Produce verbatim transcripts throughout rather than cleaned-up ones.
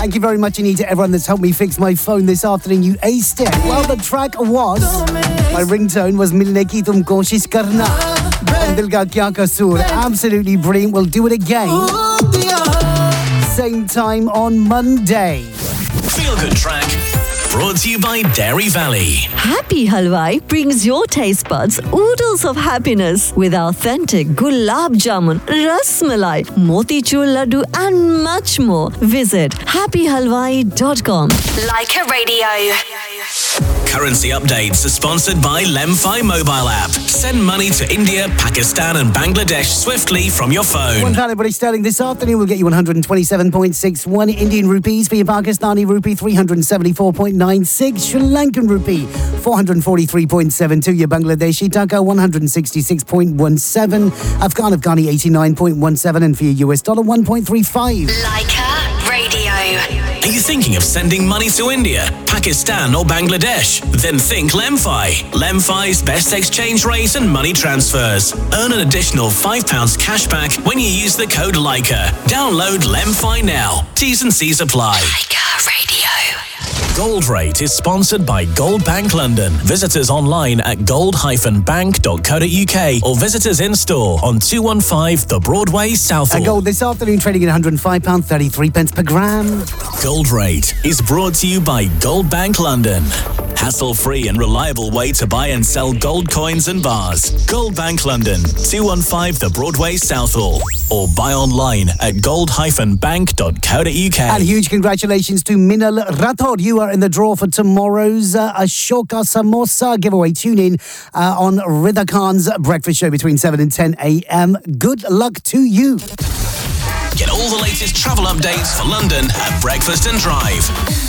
Thank you very much, Anita, everyone that's helped me fix my phone this afternoon. You aced it. Well, the track was... My ringtone was Milne Ki Tum Koshish Karna. And Dil Ka Kya Kasoor. Absolutely brilliant. We'll do it again. Same time on Monday. Feel Good Track. Brought to you by Dairy Valley. Happy Halwai brings your taste buds oodles of happiness with authentic gulab jamun, ras malai, motichur laddu and much more. Visit happy halwai dot com. Leica Radio. Currency updates are sponsored by Lemfi mobile app. Send money to India, Pakistan and Bangladesh swiftly from your phone. One pound British sterling this afternoon will get you one hundred twenty-seven point six one Indian rupees. For your Pakistani rupee, three hundred seventy-four point nine six. Sri Lankan rupee, four hundred forty-three point seven two. Your Bangladeshi taka, one hundred sixty-six point one seven. Afghan Afghani, eighty-nine point one seven. And for your U S dollar, one point three five. Leica Radio. Are you thinking of sending money to India, Pakistan or Bangladesh? Then think Lemfi. Lemfi's best exchange rate and money transfers. Earn an additional five pounds cash back when you use the code Leica. Download Lemfi now. T's and C's apply. Leica Radio. Gold Rate is sponsored by Gold Bank London. Visit us online at gold dash bank dot co dot uk or visit us in store on two one five The Broadway, Southall. And gold this afternoon trading at one hundred five pounds thirty-three per gram. Gold Rate is brought to you by Gold Bank London. Hassle-free and reliable way to buy and sell gold coins and bars. Gold Bank London, two one five The Broadway, Southall. Or buy online at gold dash bank dot co dot uk. And huge congratulations to Minal Rathod. You are in the draw for tomorrow's uh, Ashoka Samosa giveaway. Tune in uh, on Ridha Khan's breakfast show between seven and ten a.m. Good luck to you. Get all the latest travel updates for London at Breakfast and Drive.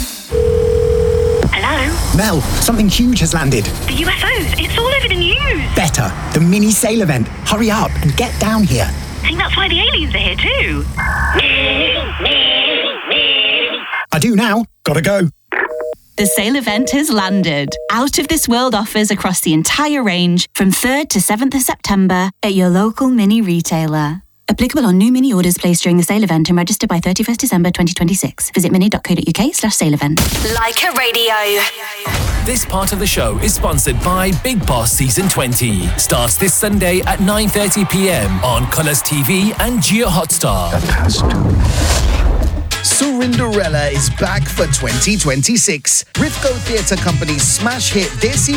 Hello? Mel, something huge has landed. The U F Os. It's all over the news. Better. The mini sail event. Hurry up and get down here. I think that's why the aliens are here too. I do now. Gotta go. The sale event has landed. Out of This World offers across the entire range from third to seventh of September at your local mini retailer. Applicable on new mini orders placed during the sale event and register by thirty-first December twenty twenty-six. Visit mini dot co dot uk slash sale event. Leica Radio. This part of the show is sponsored by Big Boss Season twenty. Starts this Sunday at nine thirty p.m. on Colours T V and Jio Hotstar. That has to. Surinderella is back for twenty twenty-six. Rivco Theatre Company's smash hit Desi